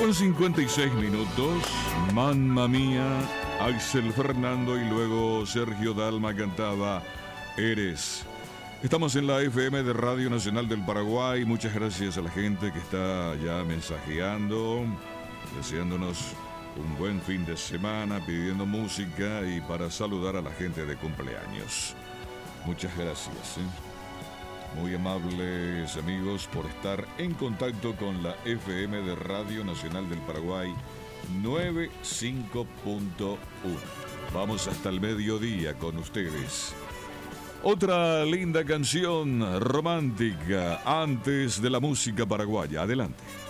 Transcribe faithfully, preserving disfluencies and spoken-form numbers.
con cincuenta y seis minutos. Mamma mía, Axel Fernando y luego Sergio Dalma cantaba Eres. Estamos en la F M de Radio Nacional del Paraguay. Muchas gracias a la gente que está ya mensajeando, deseándonos un buen fin de semana, pidiendo música y para saludar a la gente de cumpleaños. Muchas gracias, ¿eh? Muy amables amigos por estar en contacto con la F M de Radio Nacional del Paraguay noventa y cinco punto uno. Vamos hasta el mediodía con ustedes. Otra linda canción romántica antes de la música paraguaya. Adelante.